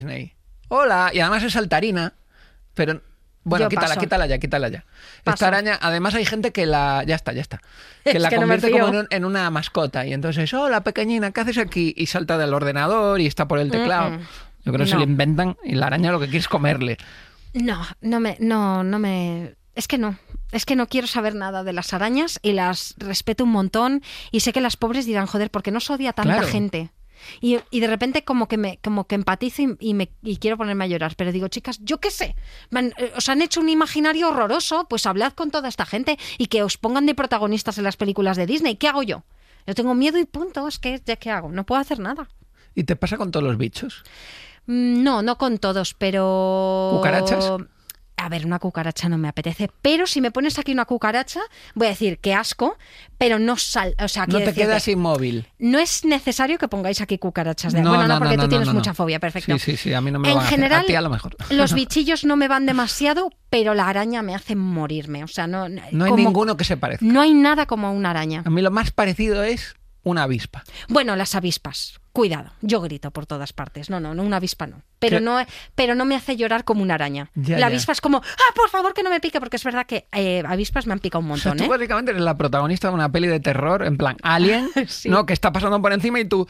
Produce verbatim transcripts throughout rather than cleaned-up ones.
Disney. Hola, y además es saltarina, pero bueno, Yo quítala, paso. quítala ya, quítala ya. Paso. Esta araña, además hay gente que la, ya está, ya está, que Es la que no me convierte como fío. en, un- en una mascota y entonces, hola pequeñina, ¿qué haces aquí? Y salta del ordenador y está por el teclado. Mm, mm. Yo creo que se No. lo inventan y la araña lo que quiere es comerle. No, no me, no, no me. Es que no. Es que no quiero saber nada de las arañas y las respeto un montón. Y sé que las pobres dirán, joder, ¿por qué no se odia a tanta Claro. gente? Y, y de repente como que me como que empatizo y, y me, y quiero ponerme a llorar. Pero digo, chicas, yo qué sé. Man- eh, os han hecho un imaginario horroroso, pues hablad con toda esta gente y que os pongan de protagonistas en las películas de Disney. ¿Qué hago yo? Yo tengo miedo y punto. Es que, ¿ya qué hago? No puedo hacer nada. ¿Y te pasa con todos los bichos? Mm, No, no con todos, pero... ¿Cucarachas? A ver, una cucaracha no me apetece, pero si me pones aquí una cucaracha, voy a decir que asco, pero no sal, o sea, No quiero te decirte, quedas inmóvil. no es necesario que pongáis aquí cucarachas de... No, bueno, no, no, porque no, tú no, tienes no, no. mucha fobia, perfecto. Sí, sí, sí, a mí no me lo En van a hacer. general, A ti a lo mejor. los bichillos no me van demasiado, pero la araña me hace morirme, o sea, no... No hay como- ninguno que se parezca. No hay nada como una araña. A mí lo más parecido es una avispa. Bueno, las avispas, cuidado, yo grito por todas partes. No, no, no, una avispa no. Pero ¿Qué? no, pero no me hace llorar como una araña. Ya, la ya. avispa es como, ah, por favor que no me pique, porque es verdad que eh, avispas me han picado un O sea, montón, tú ¿eh? básicamente eres la protagonista de una peli de terror, en plan Alien, Sí. ¿no? Que está pasando por encima y tú...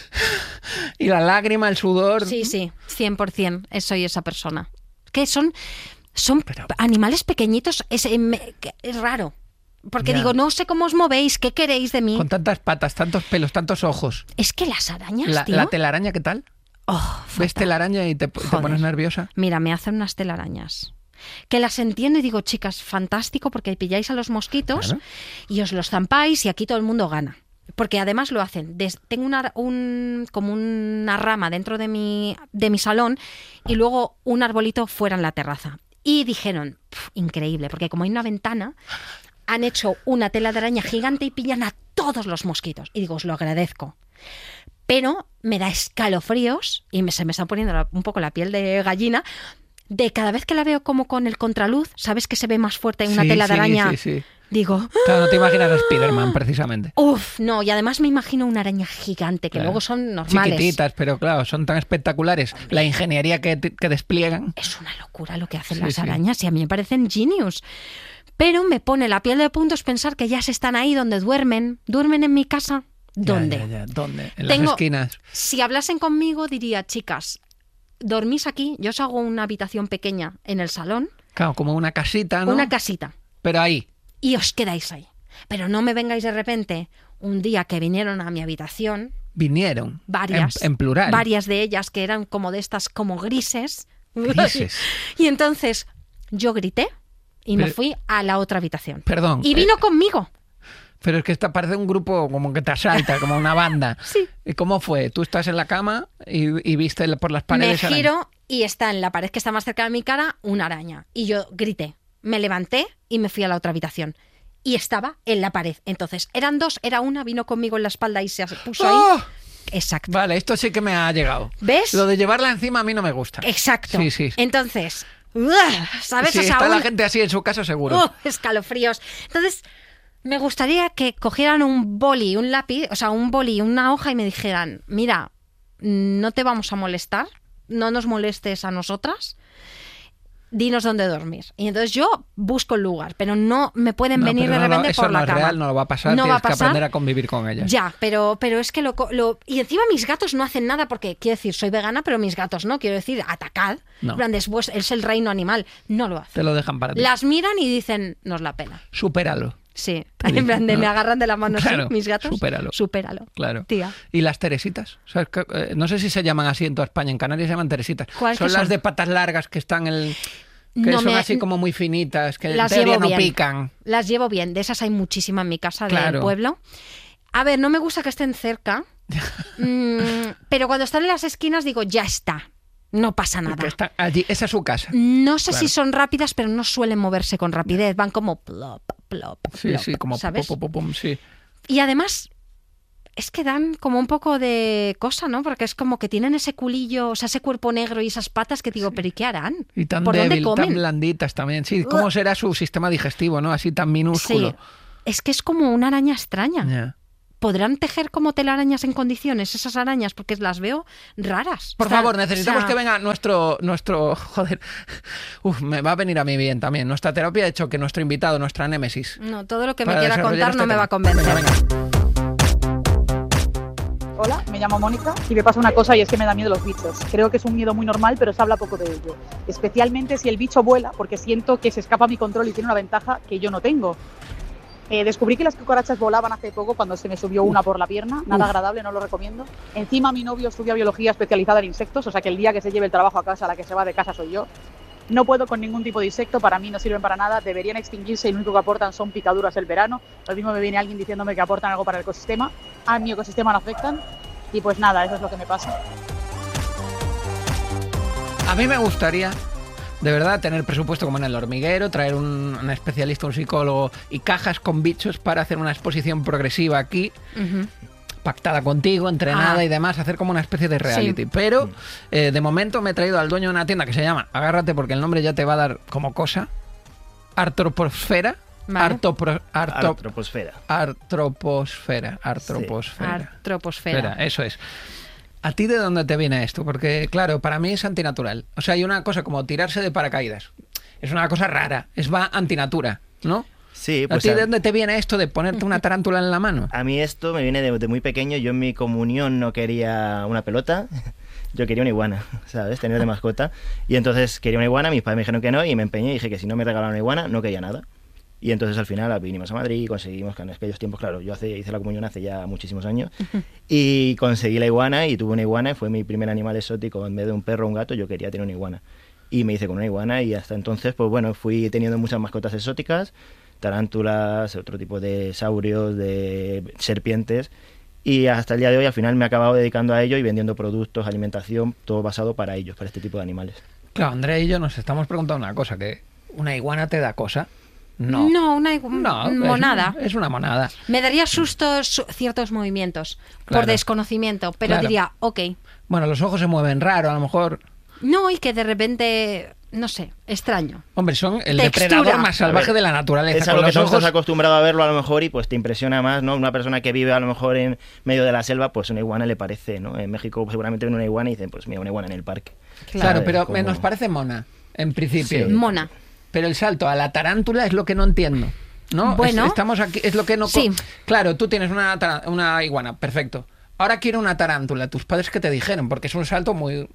Y la lágrima, el sudor... Sí, sí, cien por ciento soy esa persona. Que son, son Pero- animales pequeñitos, es, eh, me- que es raro. Porque Ya. digo, no sé cómo os movéis, qué queréis de mí. Con tantas patas, tantos pelos, tantos ojos. Es que las arañas, La, tío... la telaraña, ¿qué tal? Oh, ¿Ves fatal. telaraña y te, te Joder. pones nerviosa? Mira, me hacen unas telarañas. Que las entiendo y digo, chicas, fantástico, porque pilláis a los mosquitos Claro. y os los zampáis y aquí todo el mundo gana. Porque además lo hacen. Des- tengo una, un, como una rama dentro de mi, de mi salón y luego un arbolito fuera en la terraza. Y dijeron, "Pf, increíble, porque como hay una ventana, han hecho una tela de araña gigante y pillan a todos los mosquitos. Y digo, os lo agradezco. Pero me da escalofríos y me, se me está poniendo la- un poco la piel de gallina de cada vez que la veo como con el contraluz, ¿sabes que se ve más fuerte en una Sí, tela de sí, araña? sí, sí. Digo, Claro, no te imaginas a Spiderman, precisamente. uff, no, y además me imagino una araña gigante que Claro. luego son normales. Chiquititas, pero claro, son tan espectaculares. La ingeniería que, que despliegan. Es una locura lo que hacen Sí, las sí. arañas y a mí me parecen genius. Pero me pone la piel de puntos pensar que ya se están ahí donde duermen. ¿Duermen en mi casa? ¿Dónde? Ya, ya, ya. ¿Dónde? En Tengo- las esquinas. Si hablasen conmigo diría, chicas, dormís aquí, yo os hago una habitación pequeña en el salón, Claro, como una casita, ¿no? una casita, Pero ahí. y os quedáis ahí. Pero no me vengáis de repente un día que vinieron a mi habitación, Vinieron. varias, En, en plural. varias de ellas que eran como de estas como grises. Grises. Y entonces yo grité y me Pero- fui a la otra habitación. Perdón. Y vino conmigo. Pero es que esta parece un grupo como que te asalta, como una banda. Sí. ¿Y cómo fue? Tú estás en la cama y, y viste por las Me paredes... araña. giro y está en la pared que está más cerca de mi cara una araña. Y yo grité, me levanté y me fui a la otra habitación. Y estaba en la pared. Entonces, eran dos, era una, vino conmigo en la espalda y se puso ahí. ¡Oh! Exacto. Vale, esto sí que me ha llegado. ¿Ves? Lo de llevarla encima a mí no me gusta. Exacto. Sí, sí. Entonces, ¡ugh! ¿sabes? Sí, O sea, está la un- gente así en su casa seguro. ¡uh! escalofríos. Entonces, me gustaría que cogieran un boli, un lápiz, o sea, un boli, una hoja y me dijeran, mira, no te vamos a molestar, no nos molestes a nosotras, dinos dónde dormir. Y entonces yo busco el lugar, pero no me pueden No, venir pero de no lo- repente eso por no la es cama. real, no lo va a pasar, No tienes va a que pasar. aprender a convivir con ellas. Ya, pero, pero es que lo, co- lo... Y encima mis gatos no hacen nada porque, quiero decir, soy vegana, pero mis gatos no. Quiero decir, atacad. No. En plan, después es el reino animal. No lo hacen. Te lo dejan para ti. Las miran y dicen, nos la pela. Supéralo. Sí, Te en plan de dicen, me ¿no? agarran de la mano así, Claro, mis gatos. supéralo. Supéralo. Claro. Tía. ¿Y las teresitas? O sea, que, eh, no sé si se llaman así en toda España. En Canarias se llaman teresitas. ¿Cuál Son que las son? de patas largas que están el... Que No son me- así como muy finitas, que en Las teoría llevo no bien. pican. Las llevo bien. De esas hay muchísimas en mi casa Claro. del pueblo. A ver, no me gusta que estén cerca. mm, pero cuando están en las esquinas digo, ya está. No pasa nada. Que están allí. Esa es su casa. No sé Claro. si son rápidas, pero no suelen moverse con rapidez. Van como plop, plop, Sí, plop, sí, como ¿sabes? pum, pum, pum, pum, sí. Y además, es que dan como un poco de cosa, ¿no? Porque es como que tienen ese culillo, o sea, ese cuerpo negro y esas patas que digo, ¿pero y qué harán? Y tan ¿Por débil, dónde tan comen? blanditas también. Sí, ¿cómo será su sistema digestivo, no? Así tan minúsculo. Sí, es que es como una araña extraña. Ya. ¿podrán tejer como telarañas en condiciones esas arañas? Porque las veo raras. Por O sea, favor, necesitamos o sea, que venga nuestro, nuestro, joder, uf, me va a venir a mí bien también. Nuestra terapia ha hecho que nuestro invitado, nuestra némesis. No, todo lo que me para quiera desarrollar contar no este me va a tema. convencer. Venga, venga. Hola, me llamo Mónica y me pasa una cosa y es que me da miedo los bichos. Creo que es un miedo muy normal, pero se habla poco de ello. Especialmente si el bicho vuela, porque siento que se escapa a mi control y tiene una ventaja que yo no tengo. Eh, descubrí que las cucarachas volaban hace poco cuando se me subió una por la pierna. Nada Uf. agradable, no lo recomiendo. Encima mi novio estudia biología especializada en insectos, o sea que el día que se lleve el trabajo a casa, la que se va de casa soy yo. No puedo con ningún tipo de insecto, para mí no sirven para nada, deberían extinguirse y lo único que aportan son picaduras el verano. Lo mismo me viene alguien diciéndome que aportan algo para el ecosistema. A mi ecosistema no afectan. Y pues nada, eso es lo que me pasa. A mí me gustaría, de verdad, tener presupuesto como en El Hormiguero, traer un, un especialista, un psicólogo y cajas con bichos para hacer una exposición progresiva aquí, Ujú. pactada contigo, entrenada Ah. y demás, hacer como una especie de reality. Sí. Pero eh, de momento me he traído al dueño de una tienda que se llama, agárrate porque el nombre ya te va a dar como cosa, Artroposfera. Vale. Artopro- arto- Artroposfera. Artroposfera. Artroposfera. Artroposfera. Espera, eso es. ¿A ti de dónde te viene esto? Porque, claro, para mí es antinatural. O sea, hay una cosa como tirarse de paracaídas. Es una cosa rara. Es va antinatura, ¿no? Sí, ¿A pues ti a, de dónde te viene esto de ponerte una tarántula en la mano? a mí esto me viene de, de muy pequeño. Yo en mi comunión no quería una pelota, yo quería una iguana, ¿sabes? Tener de mascota. Y entonces quería una iguana, mis padres me dijeron que no y me empeñé y dije que si no me regalaban una iguana no quería nada. Y entonces al final vinimos a Madrid y conseguimos, que en aquellos tiempos, claro, yo hace, hice la comunión hace ya muchísimos años, y conseguí la iguana y tuve una iguana, y fue mi primer animal exótico, en vez de un perro o un gato, yo quería tener una iguana. Y me hice con una iguana y hasta entonces, pues bueno, fui teniendo muchas mascotas exóticas, tarántulas, otro tipo de saurios, de serpientes, y hasta el día de hoy al final me he acabado dedicando a ello y vendiendo productos, alimentación, todo basado para ellos, para este tipo de animales. Claro, Andrea y yo nos estamos preguntando una cosa, que ¿una iguana te da cosa? No. No, una igu- No, es- monada. Es, una monada. Me daría sustos su- ciertos movimientos Claro. por desconocimiento, pero Claro. diría, ok. Bueno, los ojos se mueven raro, a lo mejor. No, y que de repente, no sé, extraño. Hombre, son el Textura. depredador más salvaje A ver, de la naturaleza. Es con algo que los no ojos. estás acostumbrado a verlo a lo mejor y pues te impresiona más, ¿no? Una persona que vive a lo mejor en medio de la selva, pues una iguana le parece, ¿no? En México seguramente ven una iguana y dicen, pues mira, una iguana en el parque. Claro, ¿Sabes? pero Como- nos parece mona, en principio. Sí. Mona. Pero el salto a la tarántula es lo que no entiendo. ¿No? Bueno. Es- estamos aquí, es lo que no. co- Sí. Claro, tú tienes una, tara- una iguana, perfecto. Ahora quiero una tarántula. ¿Tus padres qué te dijeron? Porque es un salto muy.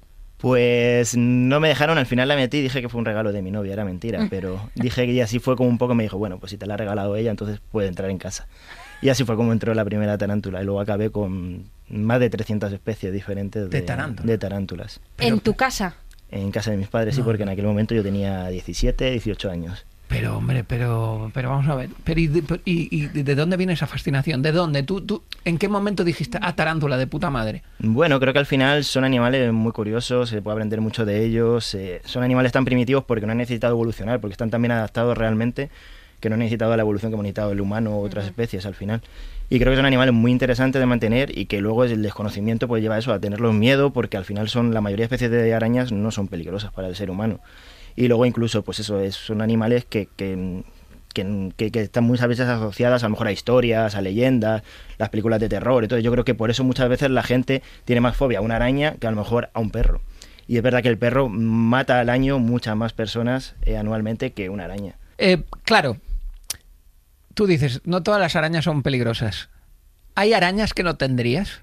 Pues no me dejaron, al final la metí y dije que fue un regalo de mi novia, era mentira, pero dije que y así fue como un poco, me dijo, bueno, pues si te la ha regalado ella, entonces puede entrar en casa. Y así fue como entró la primera tarántula y luego acabé con más de trescientas especies diferentes De de, tarántula. de tarántulas. Pero- En tu casa. En casa de mis padres, sí, porque en aquel momento yo tenía diecisiete, dieciocho años. Pero, hombre, pero, pero vamos a ver. Pero ¿y de, pero- y- y de dónde viene esa fascinación? ¿De dónde? ¿Tú, tú, ¿En qué momento dijiste, ah, tarántula de puta madre? Bueno, creo que al final son animales muy curiosos, se puede aprender mucho de ellos. eh, son animales tan primitivos porque no han necesitado evolucionar, porque están tan bien adaptados realmente que no han necesitado la evolución que hemos necesitado el humano u otras especies al final. Y creo que son animales muy interesantes de mantener y que luego el desconocimiento pues lleva a eso, a tenerlos miedo, porque al final son la mayoría de especies de arañas no son peligrosas para el ser humano. Y luego incluso, pues eso, es, son animales que, que, que, que- que están muchas veces asociadas a lo mejor a historias, a leyendas, las películas de terror. Entonces yo creo que por eso muchas veces la gente tiene más fobia a una araña que a lo mejor a un perro. Y es verdad que el perro mata al año muchas más personas eh, anualmente que una araña. Eh, claro, tú dices, no todas las arañas son peligrosas. ¿Hay arañas que no tendrías?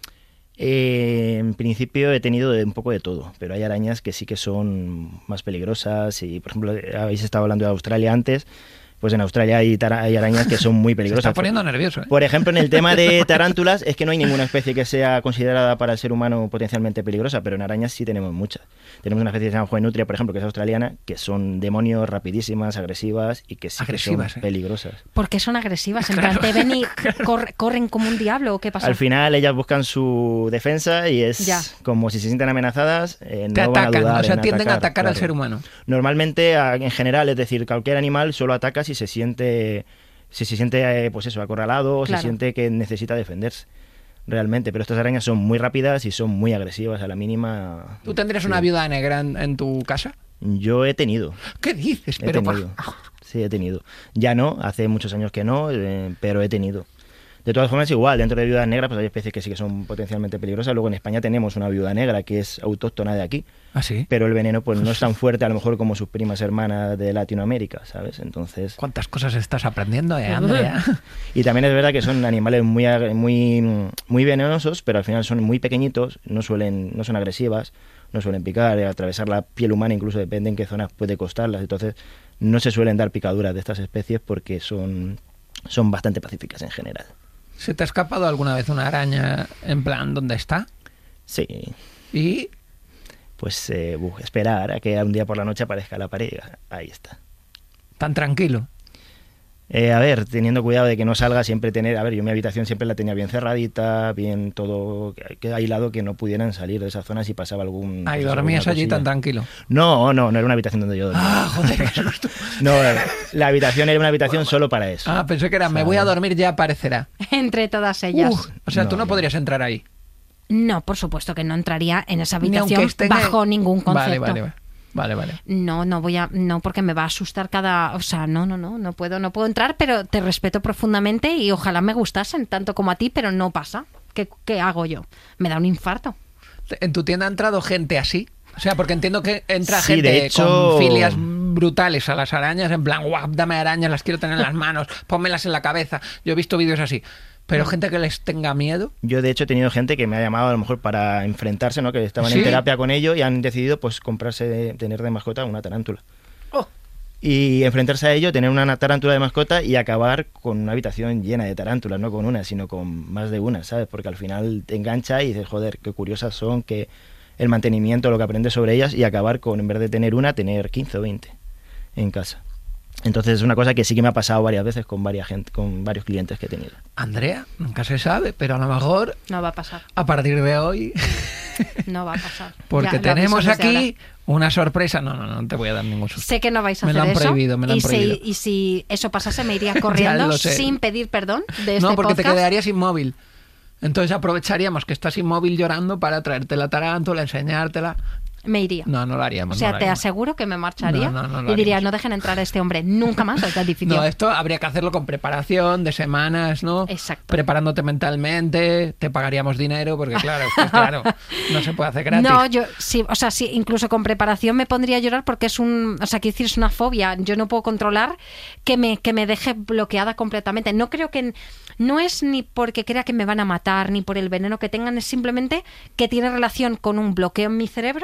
Eh, en principio he tenido de un poco de todo, pero hay arañas que sí que son más peligrosas y, por ejemplo, habéis estado hablando de Australia antes, pues en Australia hay, tara- hay arañas que son muy Se peligrosas. está poniendo nervioso, ¿eh? Por ejemplo, en el tema de tarántulas, es que no hay ninguna especie que sea considerada para el ser humano potencialmente peligrosa, pero en arañas sí tenemos muchas. Tenemos una especie que se llama Juenutria, por ejemplo, que es australiana, que son demonios rapidísimas, agresivas y que sí Agresivas, que son ¿eh? peligrosas. Porque son agresivas. En Claro. plan, te ven y corre- corren como un diablo. ¿O qué pasa? Al final ellas buscan su defensa y es Ya. como si se sienten amenazadas, eh, no Te van a atacan, dudar o sea, en tienden a atacar al claro. ser humano. Normalmente, a- en general, es decir, cualquier animal solo ataca si se siente, si se siente, eh, pues eso, acorralado o Claro. se siente que necesita defenderse. Realmente, pero estas arañas son muy rápidas y son muy agresivas a la mínima. ¿Tú tendrías Sí. una viuda negra en, en tu casa? Yo he tenido, ¿Qué dices? he Pero, tenido. Sí, he tenido. Ya no, hace muchos años que no, eh, pero he tenido. De todas formas, igual, dentro de viudas negras pues hay especies que sí que son potencialmente peligrosas. Luego en España tenemos una viuda negra que es autóctona de aquí, ¿Ah, sí? pero el veneno pues no es tan fuerte a lo mejor como sus primas hermanas de Latinoamérica, ¿sabes? Entonces... ¿Cuántas cosas estás aprendiendo, eh, Andrea? Y también es verdad que son animales muy, ag- muy, muy venenosos, pero al final son muy pequeñitos, no, suelen, no son agresivas, no suelen picar, eh, atravesar la piel humana incluso depende en qué zonas puede costarlas. Entonces no se suelen dar picaduras de estas especies porque son, son bastante pacíficas en general. ¿Se te ha escapado alguna vez una araña en plan dónde está? Sí, Y pues eh, buf, esperar a que un día por la noche aparezca la pared. Ahí está. tan tranquilo. Eh, a ver, teniendo cuidado de que no salga, siempre tener... A ver, yo mi habitación siempre la tenía bien cerradita, bien todo que aislado, que no pudieran salir de esa zona si pasaba algún... Ahí pues, dormías alguna allí cosilla. tan tranquilo. No, no, no era una habitación donde yo dormía. Ah, joder, qué susto. No, la habitación era una habitación solo para eso. Ah, pensé que era, me voy a dormir, ya aparecerá. Entre todas ellas. Uf, o sea, No, tú no no. podrías entrar ahí. No, por supuesto que no entraría en esa Ni aunque habitación esté en bajo el- ningún concepto. Vale, vale, vale. Vale, vale. No, no voy a, no, porque me va a asustar cada, o sea, no, no, no, no puedo, no puedo entrar, pero te respeto profundamente y ojalá me gustasen tanto como a ti, pero no pasa. ¿Qué, qué hago yo? Me da un infarto. ¿En tu tienda ha entrado gente así? O sea, porque entiendo que entra Sí, gente de hecho- con filias brutales a las arañas, en plan, guau, dame arañas, las quiero tener en las manos, pónmelas en la cabeza. Yo he visto vídeos así. Pero gente que les tenga miedo. Yo, de hecho, he tenido gente que me ha llamado a lo mejor para enfrentarse, ¿no? Que estaban ¿Sí? en terapia con ello y han decidido, pues, comprarse, tener de mascota una tarántula. Oh. Y enfrentarse a ello, tener una tarántula de mascota y acabar con una habitación llena de tarántulas, no con una, sino con más de una, ¿sabes? Porque al final te engancha y dices, joder, qué curiosas son, que el mantenimiento, lo que aprendes sobre ellas, y acabar con, en vez de tener una, tener quince o veinte en casa. Entonces es una cosa que sí que me ha pasado varias veces con varias gente, con varios clientes que he tenido. Andrea, nunca se sabe, pero a lo mejor No va a pasar, a partir de hoy, no va a pasar. porque Ya, lo tenemos aviso desde aquí una sorpresa. No, no, no te voy a dar ningún ahora. susto. Sé que no vais a Me lo hacer han eso. prohibido, me lo han y, prohibido. Si, y si eso pasase, me iría corriendo lo sé. sin pedir perdón de este No, porque te podcast. quedarías inmóvil. Entonces aprovecharíamos que estás inmóvil llorando para traerte la tarántula, enseñártela. Me iría. No, no lo haríamos. O sea, no lo te haríamos. aseguro que me marcharía No, no, no lo y diría, haríamos. no dejen entrar a este hombre nunca más a este edificio. No, esto habría que hacerlo con preparación de semanas, ¿no? Exacto. Preparándote mentalmente, te pagaríamos dinero, porque claro, es que, claro, no se puede hacer gratis. No, yo sí, o sea, sí, incluso con preparación me pondría a llorar porque es un, o sea, quiero decir, es una fobia. Yo no puedo controlar que me, que me deje bloqueada completamente. No creo que, no es ni porque crea que me van a matar, ni por el veneno que tengan, es simplemente que tiene relación con un bloqueo en mi cerebro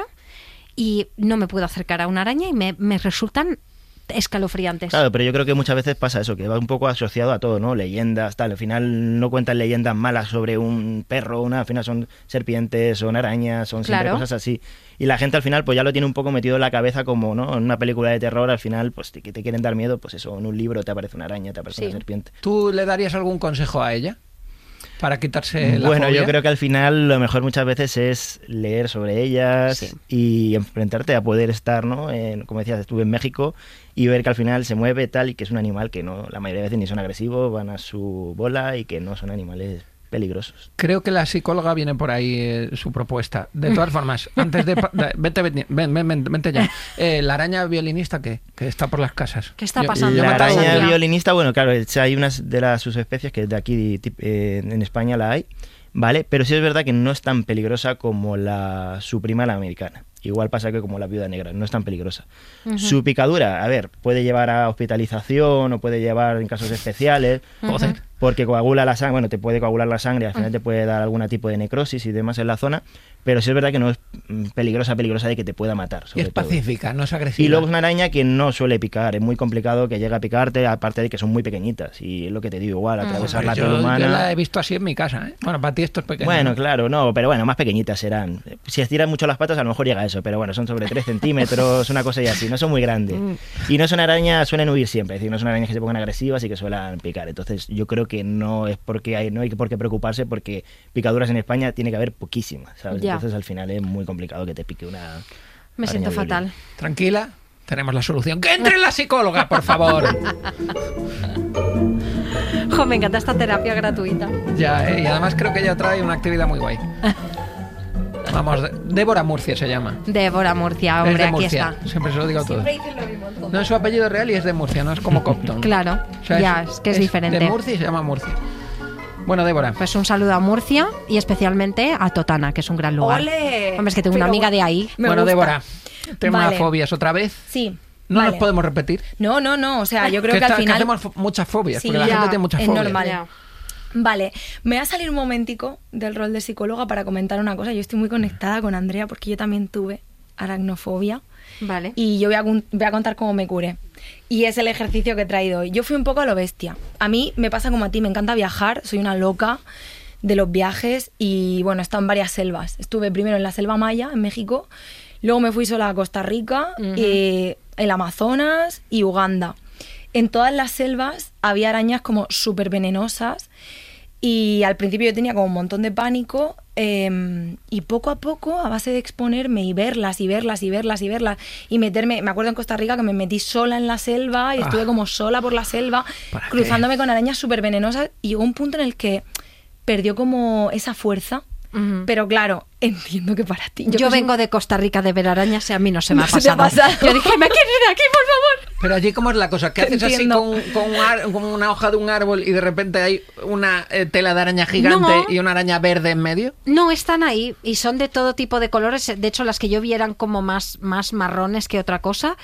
y no me puedo acercar a una araña y me, me resultan escalofriantes. Claro, pero yo creo que muchas veces pasa eso, que va un poco asociado a todo, ¿no? Leyendas, tal. Al final no cuentan leyendas malas sobre un perro, una, al final son serpientes, son arañas, son siempre Claro. cosas así. Y la gente al final pues ya lo tiene un poco metido en la cabeza como, ¿no? En una película de terror al final pues te, que te quieren dar miedo, pues eso, en un libro te aparece una araña, te aparece Sí. una serpiente. ¿Tú le darías algún consejo a ella para quitarse la Bueno, fobia? yo creo que al final lo mejor muchas veces es leer sobre ellas Sí. y enfrentarte a poder estar, ¿no? En, como decías, estuve en México y ver que al final se mueve tal y que es un animal que no, la mayoría de veces ni son agresivos, van a su bola y que no son animales peligrosos. Creo que la psicóloga viene por ahí eh, su propuesta. De todas formas, antes de... pa- de- vete, vete, ven, ven, ven, vente ya. Eh, la araña violinista, ¿qué? Que está por las casas. ¿Qué está Yo- pasando? yo he La matado araña una. violinista, bueno, claro, es- hay unas de las subespecies que de aquí tip- eh, en España la hay, ¿vale? Pero sí es verdad que no es tan peligrosa como la su prima, la americana. Igual pasa que como la viuda negra, no es tan peligrosa. Ujú. Su picadura, a ver, puede llevar a hospitalización o puede llevar en casos especiales, Joder. porque coagula la sangre, bueno, te puede coagular la sangre, al final te puede dar algún tipo de necrosis y demás en la zona, pero sí es verdad que no es mm, peligrosa, peligrosa de que te pueda matar. Y sobre es todo. pacífica, no es agresiva. Y luego es una araña que no suele picar, es muy complicado que llegue a picarte, aparte de que son muy pequeñitas, y es lo que te digo igual, atravesar Hombre, la yo, piel yo humana... la he visto así en mi casa, ¿eh? Bueno, para ti esto es pequeño. Bueno, ¿no? claro, no, pero bueno, más pequeñitas serán. Si estiras mucho las patas, a lo mejor llega a eso, pero bueno, son sobre tres centímetros, una cosa y así, no son muy grandes. Y no son arañas, suelen huir siempre, es decir, no son arañas que se pongan agresivas y que suelen picar. Entonces, yo creo que no es porque hay, no hay por qué preocuparse, porque picaduras en España tiene que haber poquísimas, ¿sabes? Ya. Entonces, al final es muy complicado que te pique una. Me araña siento violín. fatal. Tranquila, tenemos la solución. ¡Que entre la psicóloga, por favor! Jo, me encanta esta terapia gratuita. Ya, ¿eh? Y además creo que ella trae una actividad muy guay. Vamos, de- Débora Murcia se llama. Débora Murcia, Es hombre, de aquí Murcia, está. siempre se lo digo a todos. No es su apellido real y es de Murcia, no es como Compton. Claro, O sea, ya, es que es, diferente. De Murcia y se llama Murcia. Bueno, Débora. Pues un saludo a Murcia y especialmente a Totana, que es un gran lugar. ¡Ole! Hombre, es que tengo una Pero amiga de ahí. me Bueno, gusta. Débora, tema Vale. fobias otra vez. Sí. No vale. nos podemos repetir. No, no, no. O sea, yo creo que, que, al está- que final. hacemos fo- muchas fobias, Sí, porque la ya, gente tiene muchas es fobias. normal. Ya. Vale, me voy a salir un momentico del rol de psicóloga para comentar una cosa. Yo estoy muy conectada con Andrea porque yo también tuve aracnofobia Vale. y yo voy a, cun- voy a contar cómo me curé. Y es el ejercicio que he traído hoy. Yo fui un poco a lo bestia. A mí me pasa como a ti, me encanta viajar, soy una loca de los viajes y bueno, he estado en varias selvas. Estuve primero en la selva maya, en México, luego me fui sola a Costa Rica, Ujú. eh, el Amazonas y Uganda. En todas las selvas había arañas como súper venenosas y al principio yo tenía como un montón de pánico eh, y poco a poco, a base de exponerme y verlas y verlas y verlas y verlas y meterme, me acuerdo en Costa Rica que me metí sola en la selva y estuve Ah. como sola por la selva ¿Para cruzándome con arañas súper venenosas y llegó un punto en el que perdió como esa fuerza. Ujú. Pero claro, entiendo que para ti. Yo, que soy- vengo de Costa Rica de ver arañas y a mí no se me No ha se te ha pasado. pasado. Yo dije, me quiero ir de aquí, por favor. Pero allí, ¿cómo es la cosa? ¿Qué Te haces así entiendo. con, con, un ar- con una hoja de un árbol y de repente hay una eh, tela de araña gigante No. y una araña verde en medio? No, están ahí y son de todo tipo de colores. De hecho, las que yo vi eran como más, más marrones que otra cosa.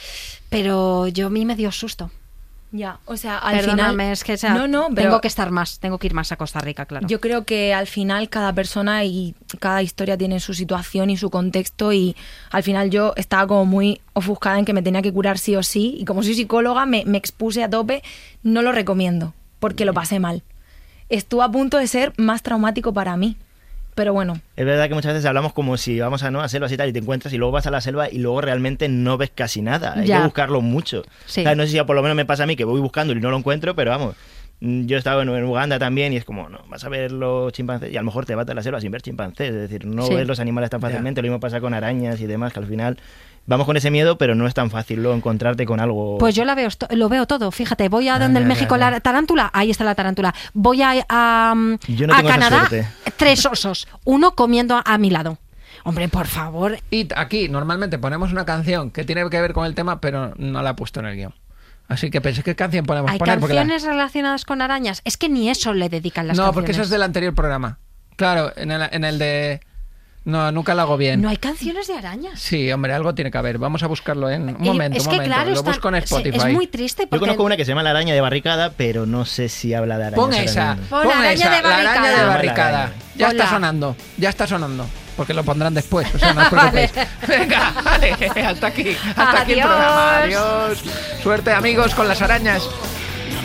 Pero yo a mí me dio susto. Ya, o sea, al Perdóname, final... es que o sea, no, no, pero tengo que estar más, tengo que ir más a Costa Rica, claro. yo creo que al final cada persona y cada historia tiene su situación y su contexto y al final yo estaba como muy ofuscada en que me tenía que curar sí o sí y como soy psicóloga me, me expuse a tope, no lo recomiendo porque lo pasé mal. Estuvo a punto de ser más traumático para mí, pero bueno, Es verdad que muchas veces hablamos como si vamos a, ¿no? a selvas y tal y te encuentras y luego vas a la selva y luego realmente no ves casi nada. Hay Ya. que buscarlo mucho. Sí. O sea, no sé si por lo menos me pasa a mí que voy buscando y no lo encuentro, pero vamos, mm, yo he estado en, en Uganda también y es como, no, vas a ver los chimpancés y a lo mejor te vas a la selva sin ver chimpancés. Es decir, no Sí. ves los animales tan fácilmente. Lo mismo pasa con arañas y demás, que al final vamos con ese miedo, pero no es tan fácil luego encontrarte con algo... Pues yo la veo, esto- lo veo todo. Fíjate, voy a Ya, donde ya, el México ya, ya. la tarántula, ahí está la tarántula. Voy a, a, Yo no a tengo esa Canadá, suerte. tres osos, uno comiendo a, a mi lado. Hombre, por favor. Y t- aquí normalmente ponemos una canción que tiene que ver con el tema, pero no la he puesto en el guión. Así que pensé, ¿qué canción podemos ¿Hay poner? Porque la- canciones relacionadas con arañas? Es que ni eso le dedican las No, canciones. porque eso es del anterior programa. Claro, en el, en el de... No, nunca lo hago bien. No hay canciones de arañas. Sí, hombre, algo tiene que haber. Vamos a buscarlo en... Un Y momento, es un que momento. claro, lo está- busco en sí, Spotify. es muy triste Yo porque conozco una que se llama La araña de barricada, pero no sé si habla de arañas. Pon ahora esa, mismo. Pon pon araña esa, de la araña barricada. de La barricada. araña. Ya está Hola. sonando, ya está sonando. Porque lo pondrán después, o sea, no os preocupéis. Venga, vale, hasta aquí, hasta aquí el Adiós. programa. Adiós. Suerte, amigos, con las arañas.